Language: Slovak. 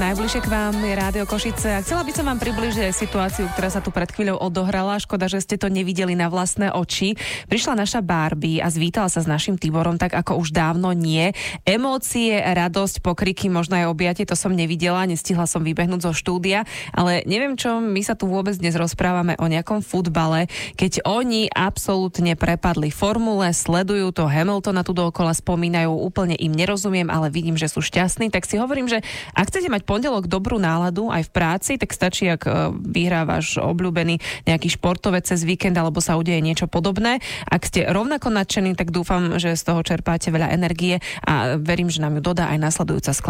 Najbližšie k vám je Rádio Košice a chcela by som vám približiť situáciu, ktorá sa tu pred chvíľou odohrala. Škoda, že ste to nevideli na vlastné oči. Prišla naša Barbie a zvítala sa s našim Tiborom tak, ako už dávno nie. Emócie, radosť, pokriky, možno aj objatie, to som nevidela, nestihla som vybehnúť zo štúdia, ale neviem čo, my sa tu vôbec dnes rozprávame o nejakom futbale, keď oni absolútne prepadli formule, sledujú to Hamiltona tu dookola, spomínajú, úplne im nerozumiem, ale vidím, že sú šťastní, tak si hovorím, že ak chcete mať pondelok dobrú náladu aj v práci, tak stačí, ak vyhrá váš obľúbený nejaký športovec cez víkend alebo sa udeje niečo podobné. Ak ste rovnako nadšení, tak dúfam, že z toho čerpáte veľa energie a verím, že nám ju dodá aj nasledujúca skladba.